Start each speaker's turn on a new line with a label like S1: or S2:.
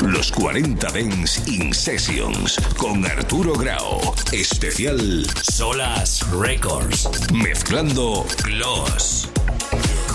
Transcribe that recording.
S1: Los 40 Dance in Sessions con Arturo Grau. Especial
S2: Solas Records.
S1: Mezclando Gloss.